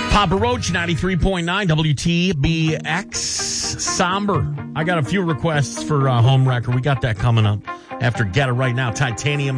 Papa Roach, 93.9 WTBX. Somber. I got a few requests for Home Wrecker. We got that coming up after Get It Right Now. Titanium